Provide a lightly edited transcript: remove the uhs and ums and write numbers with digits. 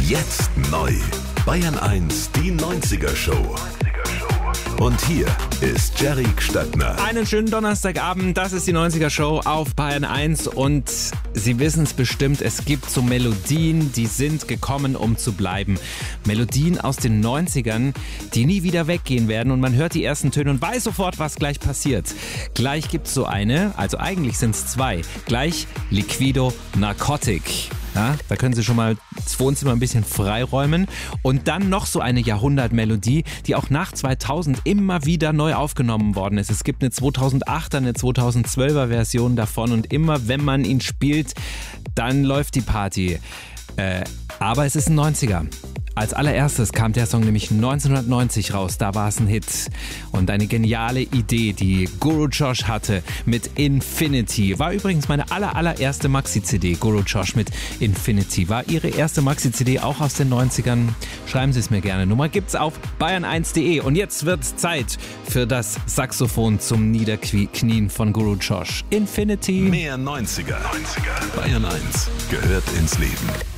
Jetzt neu. Bayern 1, die 90er Show. Und hier ist Jerry Gstattner. Einen schönen Donnerstagabend, das ist die 90er Show auf Bayern 1 und Sie wissen es bestimmt, es gibt so Melodien, die sind gekommen, um zu bleiben. Melodien aus den 90ern, die nie wieder weggehen werden und man hört die ersten Töne und weiß sofort, was gleich passiert. Gleich gibt's so eine, also eigentlich sind es zwei, gleich Liquido Narcotic. Ja, da können Sie schon mal das Wohnzimmer ein bisschen freiräumen. Und dann noch so eine Jahrhundertmelodie, die auch nach 2000 immer wieder neu aufgenommen worden ist. Es gibt eine 2008er, eine 2012er Version davon und immer wenn man ihn spielt, dann läuft die Party. Aber es ist ein 90er. Als allererstes kam der Song nämlich 1990 raus, da war es ein Hit. Und eine geniale Idee, die Guru Josh hatte mit Infinity. War übrigens meine allererste Maxi-CD, Guru Josh mit Infinity. War Ihre erste Maxi-CD auch aus den 90ern? Schreiben Sie es mir gerne. Nummer gibt's auf bayern1.de. Und jetzt wird's Zeit für das Saxophon zum Niederknien von Guru Josh. Infinity. Mehr 90er. Bayern 1 gehört ins Leben.